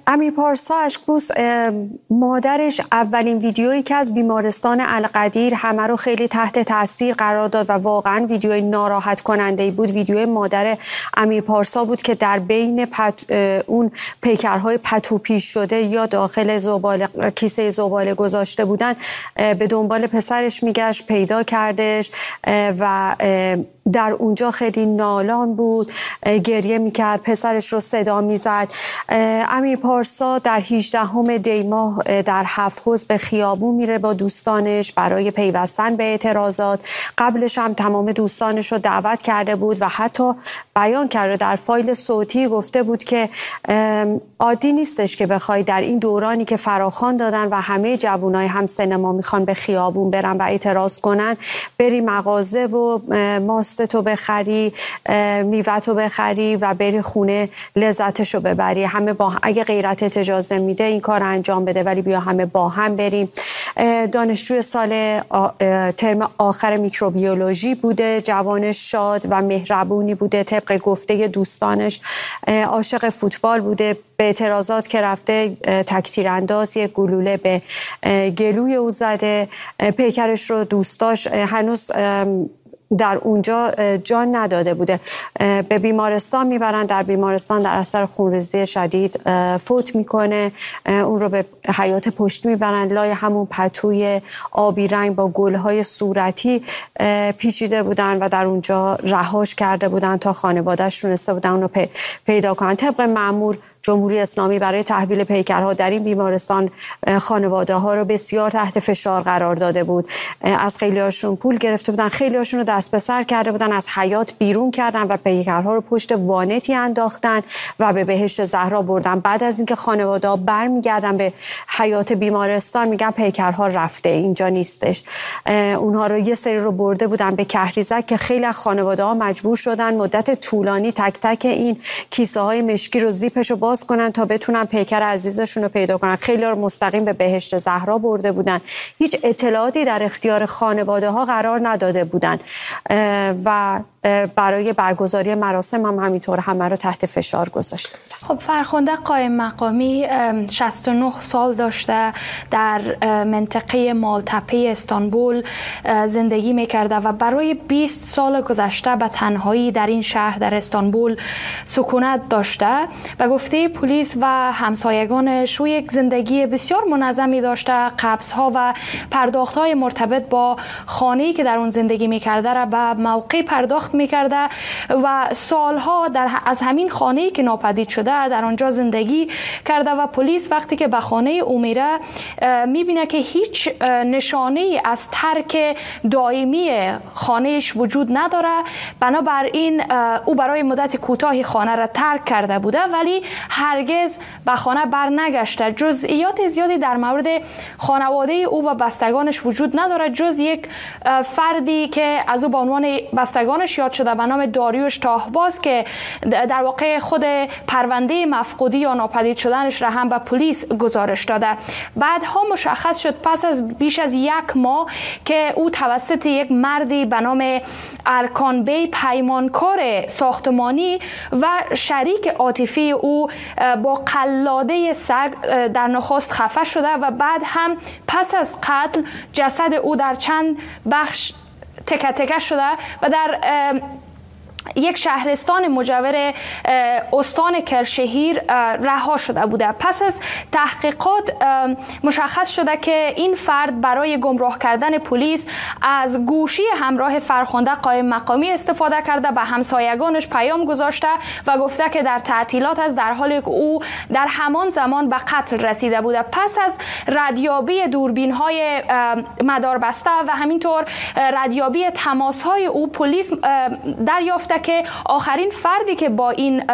امیر پارسا اشکبوس مادرش اولین ویدیویی که از بیمارستان القدیر همه رو خیلی تحت تاثیر قرار داد و واقعا ویدیوی ناراحت کننده بود. ویدیوی مادر امیر پارسا بود که در بین اون پیکرهای پتوپیش شده یا داخل کیسه زباله گذاشته بودن به دنبال پسرش میگشت، پیدا کردش و در اونجا خیلی نالان بود، گریه میکرد، پسرش رو صدا میزد. امیر پارسا در 18 دی ماه در هفت‌حوض به خیابون میره با دوستانش برای پیوستن به اعتراضات. قبلش هم تمام دوستانش رو دعوت کرده بود و حتی بیان کرده، در فایل صوتی گفته بود که عادی نیستش که بخوای در این دورانی که فراخوان دادن و همه جوانای همسن ما میخوان به خیابون برن و اعتراض کنن، بری مغازه و ماستتو بخری، میوه‌تو بخری و بری خونه لذتشو ببری. همه با اگه غیرتت اجازه میده این کار انجام بده، ولی بیا همه با هم بریم. دانشجوی سال ترم آخر میکروبیولوژی بوده، جوان شاد و مهربونی بوده، طبق گفته دوستانش عاشق فوتبال بوده. به اعتراضات که رفته تک‌تیرانداز یک گلوله به گلوی او زده، پیکرش رو دوستاش هنوز در اونجا جان نداده بوده. به بیمارستان میبرن، در بیمارستان در اثر خونریزی شدید فوت میکنه. اون رو به حیاط پشتی میبرن، لای همون پتوی آبی رنگ با گلهای صورتی پیچیده بودن و در اونجا رهاش کرده بودن تا خانواده‌اش تونسته بودن اون رو پیدا کنن. طبق معمول جمهوری اسلامی برای تحویل پیکرها در این بیمارستان خانواده ها رو بسیار تحت فشار قرار داده بود. از خیلی هاشون پول گرفته بودن، خیلی هاشون رو دست به سر کرده بودن، از حیاط بیرون کردن و پیکرها رو پشت وانتی انداختن و به بهشت زهرا بردن. بعد از اینکه خانواده ها برمیگردن به حیاط بیمارستان میگن پیکرها رفته، اینجا نیستش. اونها رو یه سری رو برده بودن به کهریزک که خیلی از خانواده ها مجبور شدن مدت طولانی تک تک این کیسه های مشکی رو زیپش رو باز کنن تا بتونن پیکر عزیزشون رو پیدا کنن. خیلی رو مستقیم به بهشت زهرا برده بودن، هیچ اطلاعاتی در اختیار خانواده ها قرار نداده بودن و برای برگزاری مراسم هم همینطور همه رو تحت فشار گذاشته بودن. خب فرخنده قائم مقامی 69 سال داشته، در منطقه مالتپه استانبول زندگی میکرده و برای 20 سال گذشته به تنهایی در این شهر در استانبول سکونت داشته و گفته پلیس و همسایگانش او یک زندگی بسیار منظمی داشته. قبض‌ها و پرداخت‌های مرتبط با خانه‌ای که در اون زندگی میکرده را به موقع پرداخت میکرده و سالها از همین خانه‌ای که ناپدید شده در آنجا زندگی کرده و پلیس وقتی که به خانه او میره میبینه که هیچ نشانه‌ای از ترک دائمی خانهش وجود نداره. بنابراین او برای مدت کوتاهی خانه را ترک کرده بوده ولی هرگز به خانه برنگشته. جزئیات زیادی در مورد خانواده او و بستگانش وجود نداره جز یک فردی که از او به عنوان بستگانش یاد شده به نام داریوش تاهباز که در واقع خود پرونده مفقودی یا ناپدید شدنش را هم به پلیس گزارش داده. بعدها مشخص شد پس از بیش از 1 ماه که او توسط یک مردی به نام ارکان بی پیمانکار ساختمانی و شریک عاطفی او با قلاده سگ در نخست خفه شده و بعد هم پس از قتل جسد او در چند بخش تکه تکه شده و در یک شهرستان مجاور استان کرشهیر رها شده بوده. پس از تحقیقات مشخص شده که این فرد برای گمراه کردن پلیس از گوشی همراه فرخنده قائم مقامی استفاده کرده، به همسایگانش پیام گذاشته و گفته که در تعطیلات است، در حالی که او در همان زمان به قتل رسیده بوده. پس از ردیابی دوربین‌های مداربسته و همینطور ردیابی تماس‌های او، پلیس دریافته که آخرین فردی که با این